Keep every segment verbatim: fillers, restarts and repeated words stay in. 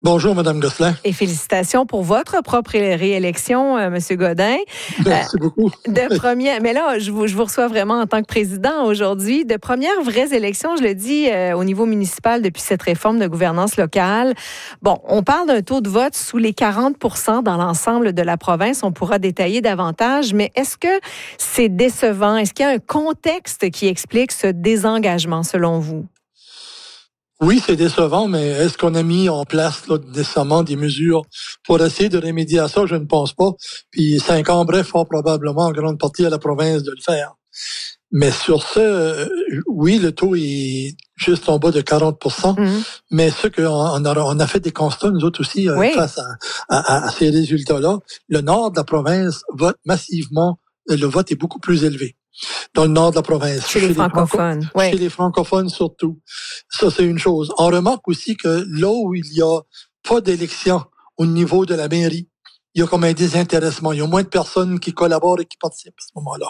Bonjour, Madame Gosselin. Et félicitations pour votre propre réélection, euh, Monsieur Godin. Merci euh, beaucoup. De première, mais là, je vous, je vous reçois vraiment en tant que président aujourd'hui. De premières vraies élections, je le dis, euh, au niveau municipal depuis cette réforme de gouvernance locale. Bon, on parle d'un taux de vote sous les quarante pour cent dans l'ensemble de la province. On pourra détailler davantage, mais est-ce que c'est décevant? Est-ce qu'il y a un contexte qui explique ce désengagement, selon vous? Oui, c'est décevant, mais est-ce qu'on a mis en place là, décemment des mesures pour essayer de remédier à ça? Je ne pense pas. Puis ça incomberait fort probablement en grande partie à la province de le faire. Mais sur ce, euh, oui, le taux est juste en bas de quarante pour cent. Mm-hmm. Mais ce qu'on on a, on a fait des constats, nous autres aussi, euh, oui. face à, à, à ces résultats-là. Le nord de la province vote massivement. Le vote est beaucoup plus élevé dans le nord de la province. Chez, chez les francophones. Franco- oui. Chez les francophones surtout. Ça, c'est une chose. On remarque aussi que là où il y a pas d'élection au niveau de la mairie, il y a comme un désintéressement. Il y a moins de personnes qui collaborent et qui participent à ce moment-là.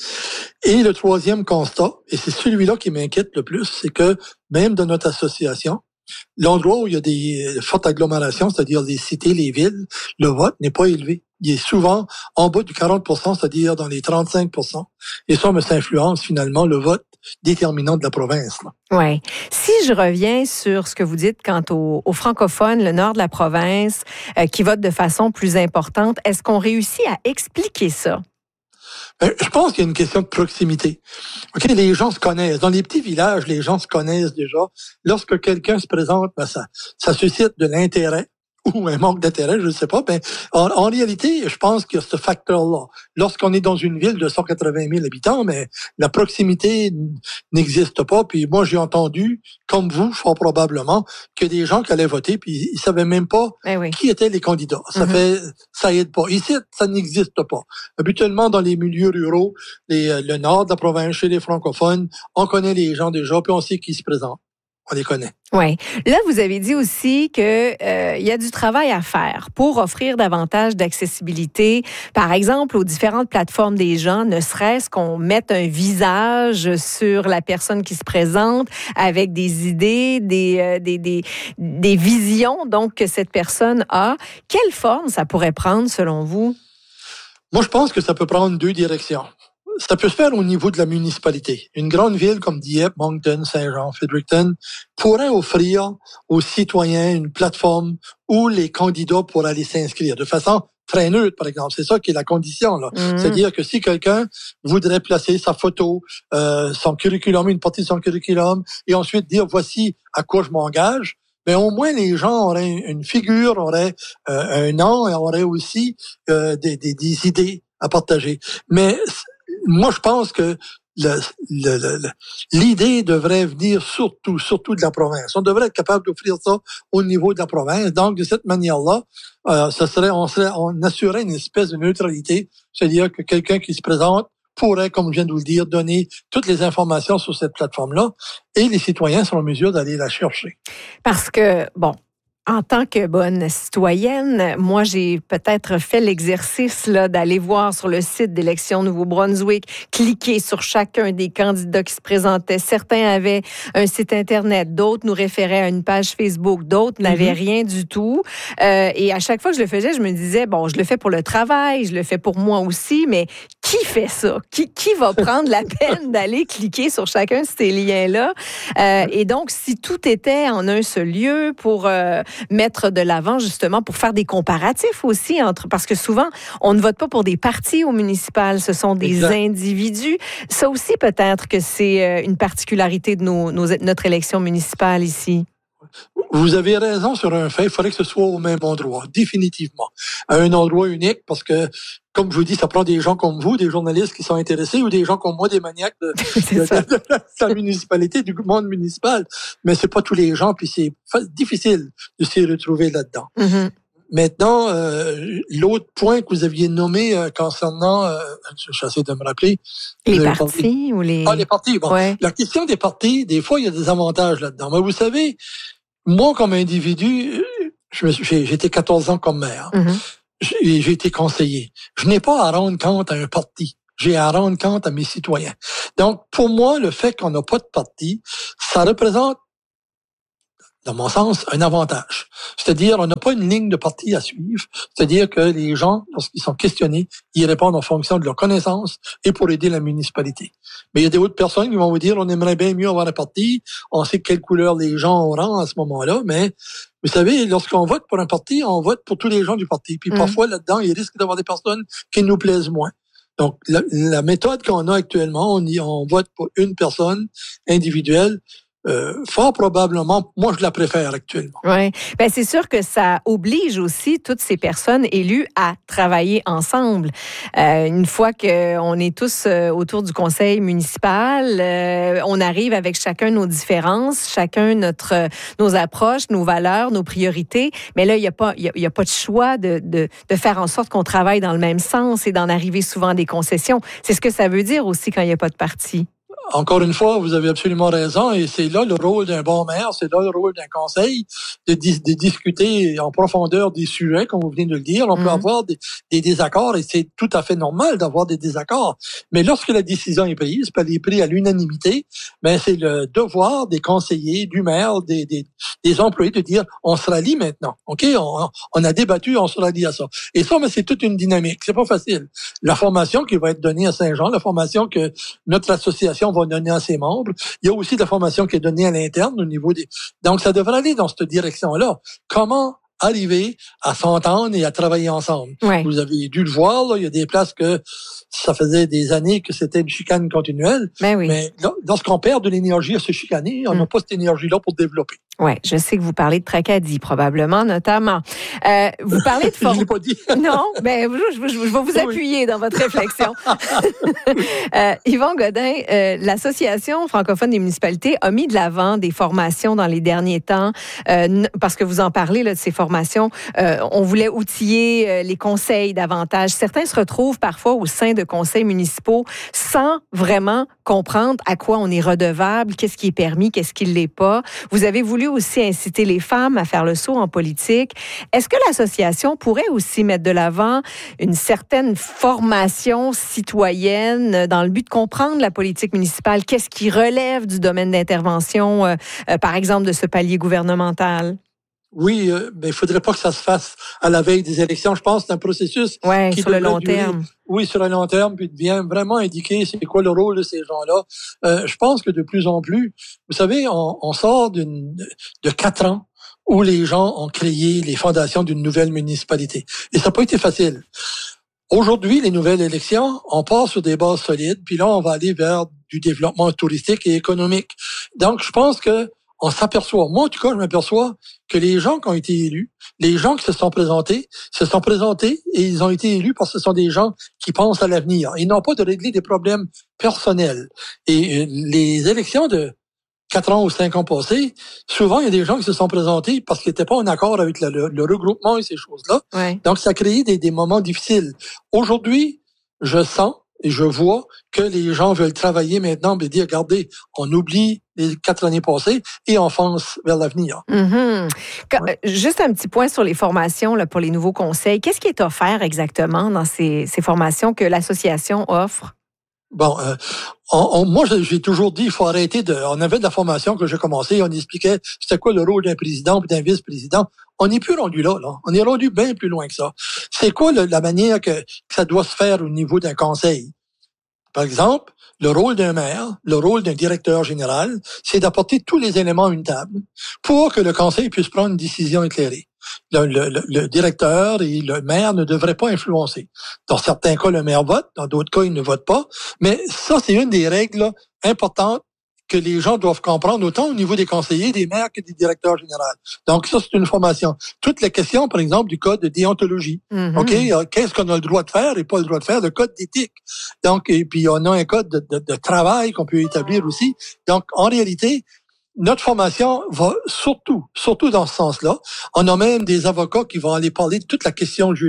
Et le troisième constat, et c'est celui-là qui m'inquiète le plus, c'est que même dans notre association, l'endroit où il y a des fortes agglomérations, c'est-à-dire les cités, les villes, le vote n'est pas élevé. Il est souvent en bas du quarante pour cent, c'est-à-dire dans les trente-cinq pour cent. Et ça, ça influence finalement le vote déterminant de la province. Oui. Si je reviens sur ce que vous dites quant aux, aux francophones, le nord de la province, euh, qui votent de façon plus importante, est-ce qu'on réussit à expliquer ça? Ben, je pense qu'il y a une question de proximité. Ok, les gens se connaissent. Dans les petits villages, les gens se connaissent déjà. Lorsque quelqu'un se présente, ben ça, ça suscite de l'intérêt ou un manque d'intérêt, je ne sais pas. Ben, en, en réalité, je pense qu'il y a ce facteur-là. Lorsqu'on est dans une ville de cent quatre-vingt mille habitants, mais la proximité n'existe pas. Puis moi, j'ai entendu, comme vous, fort probablement, que des gens qui allaient voter, puis ils savaient même pas eh oui. qui étaient les candidats. Ça mm-hmm. fait, ça aide pas. Ici, ça n'existe pas. Habituellement, dans les milieux ruraux, les, le nord de la province, chez les francophones, on connaît les gens déjà, puis on sait qui se présentent. On les connaît. Oui. Là, vous avez dit aussi que euh, il y a du travail à faire pour offrir davantage d'accessibilité, par exemple, aux différentes plateformes des gens, ne serait-ce qu'on mette un visage sur la personne qui se présente avec des idées, des, euh, des, des, des visions donc que cette personne a. Quelle forme ça pourrait prendre, selon vous? Moi, je pense que ça peut prendre deux directions. Ça peut se faire au niveau de la municipalité. Une grande ville comme Dieppe, Moncton, Saint-Jean, Fredericton pourrait offrir aux citoyens une plateforme où les candidats pourraient aller s'inscrire de façon très neutre, par exemple. C'est ça qui est la condition, là. Mm-hmm. C'est-à-dire que si quelqu'un voudrait placer sa photo, euh, son curriculum, une partie de son curriculum, et ensuite dire voici à quoi je m'engage, mais au moins les gens auraient une figure, auraient euh, un nom et auraient aussi euh, des, des, des idées à partager. Mais moi, je pense que le, le, le, l'idée devrait venir surtout, surtout de la province. On devrait être capable d'offrir ça au niveau de la province. Donc, de cette manière-là, euh, ça serait, on serait, on assurerait une espèce de neutralité. C'est-à-dire que quelqu'un qui se présente pourrait, comme je viens de vous le dire, donner toutes les informations sur cette plateforme-là et les citoyens sont en mesure d'aller la chercher. Parce que, bon, en tant que bonne citoyenne, moi, j'ai peut-être fait l'exercice là d'aller voir sur le site d'Élections Nouveau-Brunswick, cliquer sur chacun des candidats qui se présentaient. Certains avaient un site Internet, d'autres nous référaient à une page Facebook, d'autres mm-hmm. n'avaient rien du tout. Euh, et à chaque fois que je le faisais, je me disais, bon, je le fais pour le travail, je le fais pour moi aussi, mais qui fait ça? Qui, qui va prendre la peine d'aller cliquer sur chacun de ces liens-là? Euh, et donc, si tout était en un seul lieu pour... Euh, mettre de l'avant justement pour faire des comparatifs aussi entre parce que souvent on ne vote pas pour des partis au municipal, ce sont des exact. individus. Ça aussi peut-être que c'est une particularité de nos, nos, notre élection municipale ici. Vous avez raison sur un fait, il faudrait que ce soit au même endroit, définitivement. À un endroit unique, parce que, comme je vous dis, ça prend des gens comme vous, des journalistes qui sont intéressés, ou des gens comme moi, des maniaques de, de, de, de la municipalité, du monde municipal. Mais c'est pas tous les gens, puis c'est difficile de s'y retrouver là-dedans. Mm-hmm. Maintenant, euh, l'autre point que vous aviez nommé euh, concernant, euh, j'essaie de me rappeler. Les partis parti, ou les... Ah, les partis, bon. Ouais. La question des partis, des fois, il y a des avantages là-dedans. Mais vous savez, moi, comme individu, je me suis, j'ai, j'ai été quatorze ans comme maire. Mm-hmm. J'ai, j'ai été conseiller. Je n'ai pas à rendre compte à un parti. J'ai à rendre compte à mes citoyens. Donc, pour moi, le fait qu'on n'a pas de parti, ça représente dans mon sens, un avantage. C'est-à-dire, on n'a pas une ligne de parti à suivre. C'est-à-dire que les gens, lorsqu'ils sont questionnés, ils répondent en fonction de leurs connaissances et pour aider la municipalité. Mais il y a des autres personnes qui vont vous dire, on aimerait bien mieux avoir un parti, on sait quelle couleur les gens auront à ce moment-là, mais vous savez, lorsqu'on vote pour un parti, on vote pour tous les gens du parti. Puis mmh. parfois, là-dedans, il risque d'avoir des personnes qui nous plaisent moins. Donc, la, la méthode qu'on a actuellement, on, y, on vote pour une personne individuelle. Euh, fort probablement, moi, je la préfère actuellement. Oui. Ben, c'est sûr que ça oblige aussi toutes ces personnes élues à travailler ensemble. Euh, une fois qu'on est tous euh, autour du conseil municipal, euh, on arrive avec chacun nos différences, chacun notre euh, nos approches, nos valeurs, nos priorités. Mais là, il n'y a pas, il y a pas de choix de, de, de faire en sorte qu'on travaille dans le même sens et d'en arriver souvent à des concessions. C'est ce que ça veut dire aussi quand il n'y a pas de parti. Encore une fois, vous avez absolument raison, et c'est là le rôle d'un bon maire, c'est là le rôle d'un conseil, de, dis, de discuter en profondeur des sujets, comme vous venez de le dire. On mmh. peut avoir des, des désaccords, et c'est tout à fait normal d'avoir des désaccords. Mais lorsque la décision est prise, puis elle est prise à l'unanimité, ben c'est le devoir des conseillers, du maire, des, des, des employés de dire, on se rallie maintenant, ok? On, on a débattu, on se rallie à ça. Et ça, mais c'est toute une dynamique. C'est pas facile. La formation qui va être donnée à Saint-Jean, la formation que notre association va donner à ses membres. Il y a aussi de la formation qui est donnée à l'interne au niveau des... Donc, ça devrait aller dans cette direction-là. Comment arriver à s'entendre et à travailler ensemble? Ouais. Vous avez dû le voir, là, il y a des places que ça faisait des années que c'était une chicane continuelle. Ben oui. Mais là, lorsqu'on perd de l'énergie à se chicaner, on n'a mm. pas cette énergie-là pour développer. Oui, je sais que vous parlez de Tracadie, probablement, notamment. Euh, vous parlez de... For... je l'ai pas dit. Non, ben, je, je, je vais vous appuyer oui. dans votre réflexion. euh, Yvon Godin, euh, l'Association francophone des municipalités a mis de l'avant des formations dans les derniers temps, euh, parce que vous en parlez là, de ces formations. Euh, on voulait outiller euh, les conseils davantage. Certains se retrouvent parfois au sein de conseils municipaux sans vraiment comprendre à quoi on est redevable, qu'est-ce qui est permis, qu'est-ce qui ne l'est pas. Vous avez voulu aussi inciter les femmes à faire le saut en politique. Est-ce que l'association pourrait aussi mettre de l'avant une certaine formation citoyenne dans le but de comprendre la politique municipale? Qu'est-ce qui relève du domaine d'intervention, euh, euh, par exemple, de ce palier gouvernemental? Oui, euh, mais il faudrait pas que ça se fasse à la veille des élections. Je pense que c'est un processus ouais, qui sur le long durer, terme. Oui, sur le long terme, puis de bien vraiment indiquer c'est quoi le rôle de ces gens-là. Euh, je pense que de plus en plus, vous savez, on, on sort d'une, de quatre ans où les gens ont créé les fondations d'une nouvelle municipalité. Et ça n'a pas été facile. Aujourd'hui, les nouvelles élections, on part sur des bases solides, puis là, on va aller vers du développement touristique et économique. Donc, je pense que on s'aperçoit, moi en tout cas, je m'aperçois que les gens qui ont été élus, les gens qui se sont présentés, se sont présentés et ils ont été élus parce que ce sont des gens qui pensent à l'avenir. Ils n'ont pas de régler des problèmes personnels. Et les élections de quatre ans ou cinq ans passés, souvent, il y a des gens qui se sont présentés parce qu'ils n'étaient pas en accord avec le, le, le regroupement et ces choses-là. Ouais. Donc, ça a créé des, des moments difficiles. Aujourd'hui, je sens et je vois que les gens veulent travailler maintenant et dire, regardez, on oublie les quatre années passées et on fonce vers l'avenir. Mm-hmm. Quand, ouais. Juste un petit point sur les formations là, pour les nouveaux conseils. Qu'est-ce qui est offert exactement dans ces, ces formations que l'association offre? Bon, euh, on, on, moi, j'ai toujours dit, il faut arrêter de... On avait de la formation que j'ai commencé, on expliquait c'était quoi le rôle d'un président et d'un vice-président. On n'est plus rendu là, là. On est rendu bien plus loin que ça. C'est quoi le, la manière que, que ça doit se faire au niveau d'un conseil? Par exemple, le rôle d'un maire, le rôle d'un directeur général, c'est d'apporter tous les éléments à une table pour que le conseil puisse prendre une décision éclairée. Le, le, le directeur et le maire ne devraient pas influencer. Dans certains cas, le maire vote, dans d'autres cas, il ne vote pas. Mais ça, c'est une des règles là, importantes que les gens doivent comprendre, autant au niveau des conseillers, des maires que des directeurs généraux. Donc, ça, c'est une formation. Toutes les questions, par exemple, du code de déontologie. Mm-hmm. OK? Qu'est-ce qu'on a le droit de faire et pas le droit de faire? Le code d'éthique. Donc, et puis, on a un code de, de, de travail qu'on peut établir aussi. Donc, en réalité, notre formation va surtout, surtout dans ce sens-là. On a même des avocats qui vont aller parler de toute la question juridique.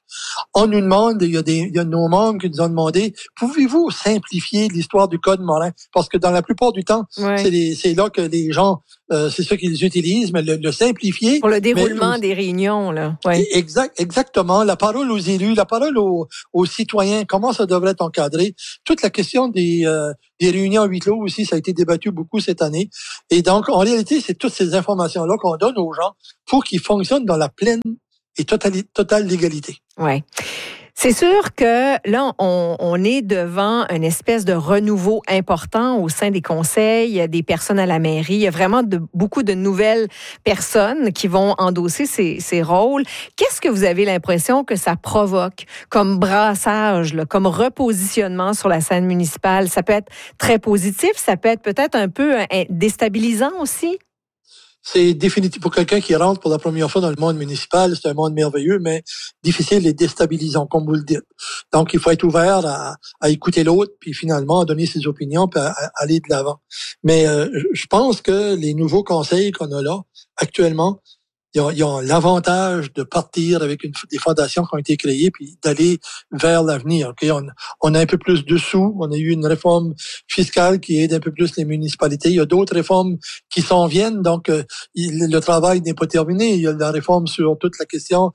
On nous demande, il y a des, il y a nos membres qui nous ont demandé, pouvez-vous simplifier l'histoire du Code Morin? Parce que dans la plupart du temps, ouais. c'est, les, c'est là que les gens, euh, c'est ça qu'ils utilisent, mais le, le simplifier. Pour le déroulement mais, des réunions, là. Ouais. Exact, exactement. La parole aux élus, la parole aux, aux citoyens, comment ça devrait être encadré. Toute la question des, euh, des réunions à huis clos aussi, ça a été débattu beaucoup cette année. Et donc, en réalité, c'est toutes ces informations-là qu'on donne aux gens pour qu'ils fonctionnent dans la pleine et totale, totale légalité. Oui. C'est sûr que là, on, on est devant une espèce de renouveau important au sein des conseils, des personnes à la mairie. Il y a vraiment de, beaucoup de nouvelles personnes qui vont endosser ces, ces rôles. Qu'est-ce que vous avez l'impression que ça provoque comme brassage, là, comme repositionnement sur la scène municipale? Ça peut être très positif, ça peut être peut-être un peu déstabilisant aussi? C'est définitif pour quelqu'un qui rentre pour la première fois dans le monde municipal, c'est un monde merveilleux, mais difficile et déstabilisant, comme vous le dites. Donc, il faut être ouvert à, à écouter l'autre, puis finalement à donner ses opinions, puis à, à aller de l'avant. Mais euh, je pense que les nouveaux conseils qu'on a là, actuellement, ils ont, ils ont l'avantage de partir avec une, des fondations qui ont été créées puis d'aller vers l'avenir. Okay? On, on a un peu plus de sous. On a eu une réforme fiscale qui aide un peu plus les municipalités. Il y a d'autres réformes qui s'en viennent. Donc, euh, il, le travail n'est pas terminé. Il y a la réforme sur toute la question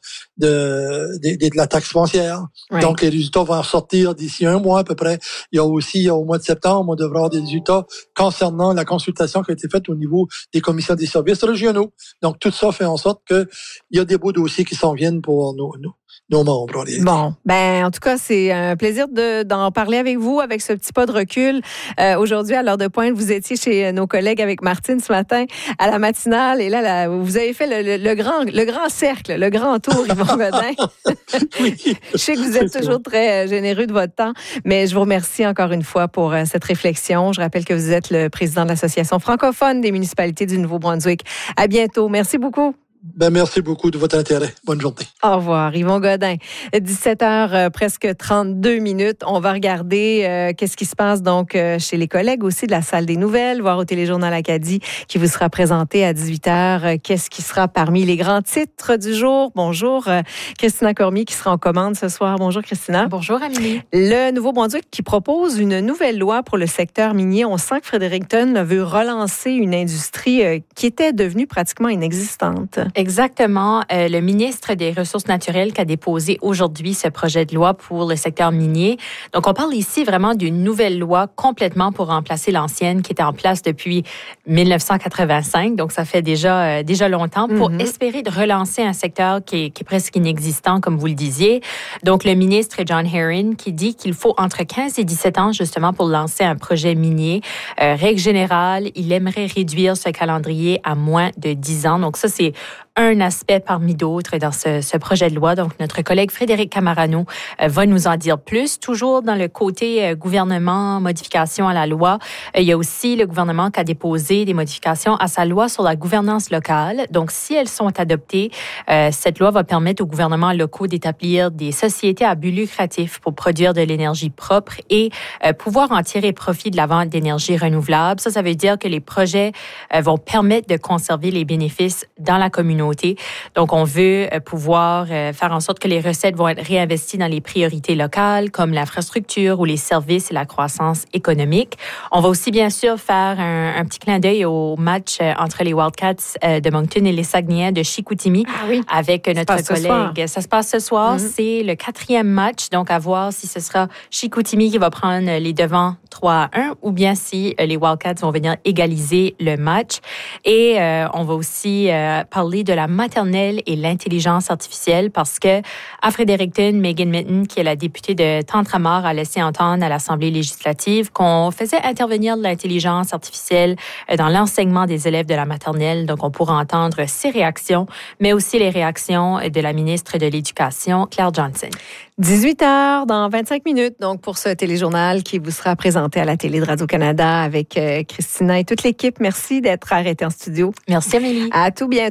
de, de, de, de la taxe foncière. Oui. Donc, les résultats vont sortir d'ici un mois à peu près. Il y a aussi, au mois de septembre, on devra avoir des résultats concernant la consultation qui a été faite au niveau des commissions des services régionaux. Donc, tout ça fait en sorte qu'il y a des beaux dossiers qui s'en viennent pour nos, nos, nos membres. Bon, ben en tout cas, c'est un plaisir de, d'en parler avec vous, avec ce petit pas de recul. Euh, aujourd'hui, à l'heure de pointe, vous étiez chez nos collègues avec Martine ce matin à la matinale. Et là, là vous avez fait le, le, le, grand, le grand cercle, le grand tour, Yvon Godin. Oui, je sais que vous êtes toujours très généreux de votre temps, mais je vous remercie encore une fois pour cette réflexion. Je rappelle que vous êtes le président de l'Association francophone des municipalités du Nouveau-Brunswick. À bientôt. Merci beaucoup. Ben, merci beaucoup de votre intérêt. Bonne journée. Au revoir. Yvon Godin. dix-sept heures, euh, presque trente-deux minutes. On va regarder euh, qu'est-ce qui se passe donc euh, chez les collègues aussi de la salle des nouvelles, voir au Téléjournal Acadie qui vous sera présenté à dix-huit heures. Euh, qu'est-ce qui sera parmi les grands titres du jour? Bonjour, euh, Christina Cormier qui sera en commande ce soir. Bonjour, Christina. Bonjour, Amélie. Le Nouveau-Brunswick qui propose une nouvelle loi pour le secteur minier. On sent que Fredericton veut relancer une industrie euh, qui était devenue pratiquement inexistante. Exactement. Euh, le ministre des Ressources naturelles qui a déposé aujourd'hui ce projet de loi pour le secteur minier. Donc, on parle ici vraiment d'une nouvelle loi complètement pour remplacer l'ancienne qui était en place depuis dix-neuf cent quatre-vingt-cinq. Donc, ça fait déjà, euh, déjà longtemps pour mm-hmm. espérer de relancer un secteur qui est, qui est presque inexistant, comme vous le disiez. Donc, le ministre John Herron qui dit qu'il faut entre quinze et dix-sept ans justement pour lancer un projet minier. Euh, règle générale, il aimerait réduire ce calendrier à moins de dix ans. Donc, ça, c'est un aspect parmi d'autres dans ce, ce projet de loi. Donc, notre collègue Frédéric Camarano euh, va nous en dire plus. Toujours dans le côté euh, gouvernement, modification à la loi, euh, il y a aussi le gouvernement qui a déposé des modifications à sa loi sur la gouvernance locale. Donc, si elles sont adoptées, euh, cette loi va permettre aux gouvernements locaux d'établir des sociétés à but lucratif pour produire de l'énergie propre et euh, pouvoir en tirer profit de la vente d'énergie renouvelable. Ça, ça veut dire que les projets euh, vont permettre de conserver les bénéfices dans la communauté. Donc, on veut pouvoir faire en sorte que les recettes vont être réinvesties dans les priorités locales, comme l'infrastructure ou les services et la croissance économique. On va aussi, bien sûr, faire un, un petit clin d'œil au match entre les Wildcats de Moncton et les Saguenayens de Chicoutimi ah oui. avec ça notre collègue. Ça se passe ce soir. Mm-hmm. C'est le quatrième match. Donc, à voir si ce sera Chicoutimi qui va prendre les devants trois à un ou bien si les Wildcats vont venir égaliser le match. Et euh, on va aussi euh, parler de la maternelle et l'intelligence artificielle parce que à Fredericton, Megan Mitton, qui est la députée de Tantramar, a laissé entendre à l'Assemblée législative qu'on faisait intervenir de l'intelligence artificielle dans l'enseignement des élèves de la maternelle. Donc, on pourra entendre ses réactions, mais aussi les réactions de la ministre de l'Éducation, Claire Johnson. dix-huit heures dans vingt-cinq minutes, donc pour ce téléjournal qui vous sera présenté à la télé de Radio-Canada avec euh, Christina et toute l'équipe. Merci d'être arrêtée en studio. Merci, Amélie. À tout bientôt. Il y a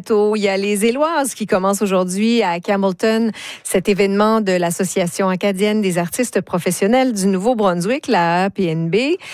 y a les Éloises qui commencent aujourd'hui à Campbellton, cet événement de l'Association acadienne des artistes professionnels du Nouveau-Brunswick, la A P N B.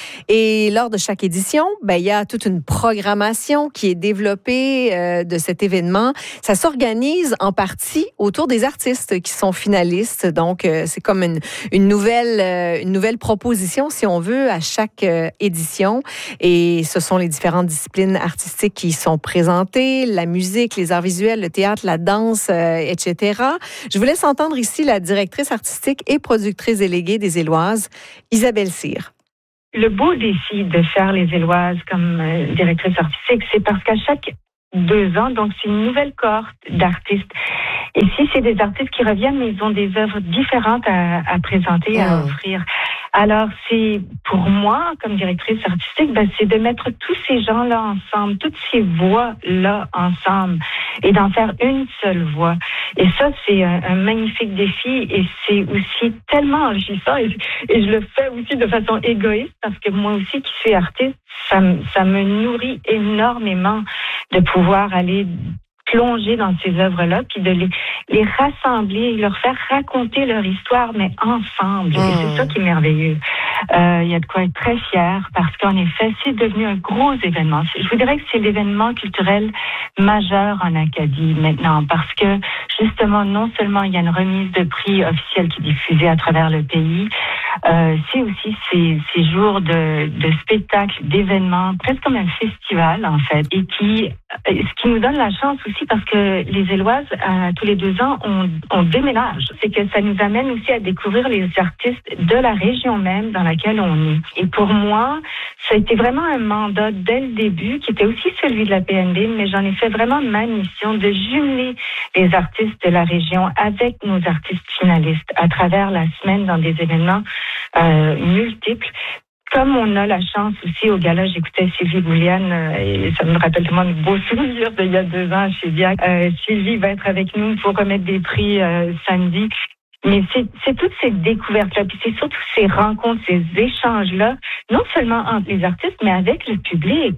Et lors de chaque édition, ben, il y a toute une programmation qui est développée euh, de cet événement. Ça s'organise en partie autour des artistes qui sont finalistes. Donc, euh, c'est comme une, une, nouvelle, euh, une nouvelle proposition, si on veut, à chaque euh, édition. Et ce sont les différentes disciplines artistiques qui sont présentées, la musique, les arts visuels, le théâtre, la danse, euh, et cetera. Je vous laisse entendre ici la directrice artistique et productrice déléguée des Éloises, Isabelle Cyr. Le beau défi de faire les Éloises comme euh, directrice artistique, c'est parce qu'à chaque deux ans, donc c'est une nouvelle cohorte d'artistes. Et si c'est des artistes qui reviennent, mais ils ont des œuvres différentes à, à présenter, à mmh. offrir. Alors, c'est pour moi, comme directrice artistique, ben, c'est de mettre tous ces gens-là ensemble, toutes ces voix-là ensemble, et d'en faire une seule voix. Et ça, c'est un, un magnifique défi, et c'est aussi tellement enrichissant, et, et je le fais aussi de façon égoïste, parce que moi aussi, qui suis artiste, ça, ça me nourrit énormément de pouvoir aller plonger dans ces œuvres-là, puis de les, les rassembler, leur faire raconter leur histoire, mais ensemble. Mmh. Et c'est ça qui est merveilleux. Euh, il y a de quoi être très fier, parce qu'en effet, c'est devenu un gros événement. Je vous dirais que c'est l'événement culturel majeur en Acadie maintenant, parce que justement, non seulement il y a une remise de prix officielle qui est diffusée à travers le pays, euh, c'est aussi ces, ces jours de, de spectacles, d'événements, presque comme un festival en fait, et qui, ce qui nous donne la chance aussi, parce que les Éloises, euh, tous les deux ans, on, on déménage. C'est que ça nous amène aussi à découvrir les artistes de la région même dans laquelle on est. Et pour moi, ça a été vraiment un mandat dès le début, qui était aussi celui de la P N B, mais j'en ai fait vraiment ma mission de jumeler les artistes de la région avec nos artistes finalistes à travers la semaine dans des événements euh, multiples. Comme on a la chance aussi au gala, j'écoutais Sylvie Bouliane euh, et ça me rappelle tellement de beaux souvenirs d'il y a deux ans chez Diac. Euh, Sylvie va être avec nous pour remettre des prix euh, samedi. Mais c'est, c'est toutes ces découvertes-là, puis c'est surtout ces rencontres, ces échanges-là, non seulement entre les artistes, mais avec le public.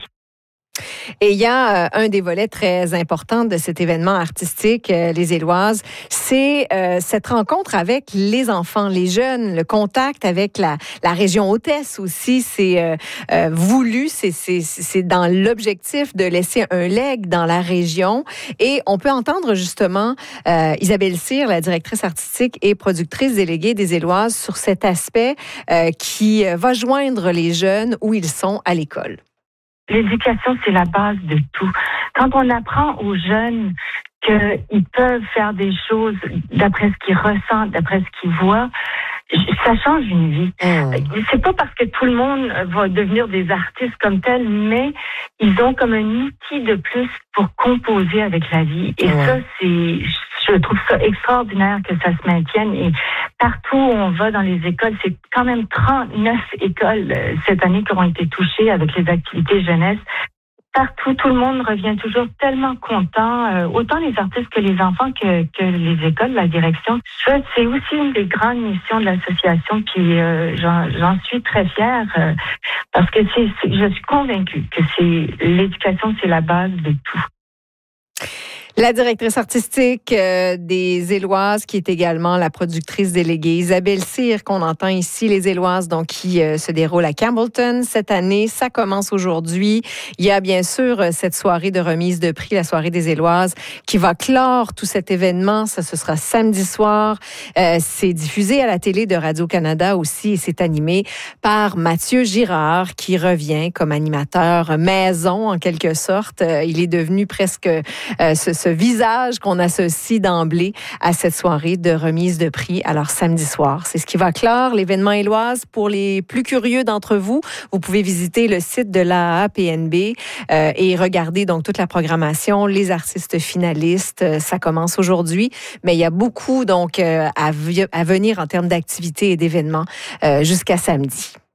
Et il y a euh, un des volets très importants de cet événement artistique, euh, les Éloises, c'est euh, cette rencontre avec les enfants, les jeunes, le contact avec la, la région hôtesse aussi. C'est euh, euh, voulu, c'est, c'est, c'est dans l'objectif de laisser un legs dans la région. Et on peut entendre justement euh, Isabelle Cyr, la directrice artistique et productrice déléguée des Éloises, sur cet aspect euh, qui va joindre les jeunes où ils sont à l'école. L'éducation, c'est la base de tout. Quand on apprend aux jeunes qu'ils peuvent faire des choses d'après ce qu'ils ressentent, d'après ce qu'ils voient, ça change une vie. Mmh. C'est pas parce que tout le monde va devenir des artistes comme tels, mais ils ont comme un outil de plus pour composer avec la vie. Et mmh. ça, c'est... Je trouve ça extraordinaire que ça se maintienne, et partout où on va dans les écoles, c'est quand même trente-neuf écoles euh, cette année qui ont été touchées avec les activités jeunesse. Partout, tout le monde revient toujours tellement content, euh, autant les artistes que les enfants que, que les écoles, la direction. Ça, c'est aussi une des grandes missions de l'association, puis euh, j'en, j'en suis très fière euh, parce que c'est, c'est, je suis convaincue que c'est l'éducation, c'est la base de tout. La directrice artistique euh, des Éloises, qui est également la productrice déléguée, Isabelle Cyr, qu'on entend ici, les Éloises, donc qui euh, se déroule à Campbellton cette année. Ça commence aujourd'hui. Il y a bien sûr cette soirée de remise de prix, la soirée des Éloises, qui va clore tout cet événement. Ça, ce sera samedi soir. Euh, c'est diffusé à la télé de Radio-Canada aussi, et c'est animé par Mathieu Girard, qui revient comme animateur maison, en quelque sorte. Euh, il est devenu presque euh, ce, ce visage qu'on associe d'emblée à cette soirée de remise de prix. Alors, samedi soir, c'est ce qui va clore l'événement Éloises. Pour les plus curieux d'entre vous, vous pouvez visiter le site de la A P N B euh, et regarder donc toute la programmation, les artistes finalistes. Euh, ça commence aujourd'hui, mais il y a beaucoup donc euh, à, v- à venir en termes d'activités et d'événements euh, jusqu'à samedi.